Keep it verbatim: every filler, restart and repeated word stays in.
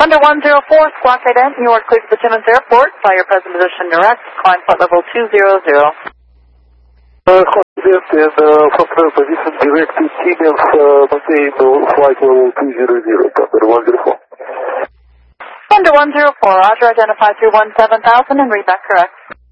Thunder one zero four, squawk ident, you are cleared to the Timmins Airport. Fly your present position direct, climb flight level two zero zero. Uh, Ident and uh, from present position direct to Timmins, uh, maintain flight level two zero zero, Thunder one zero four. Thunder one zero four, Roger, identify three one seven thousand and read back correct.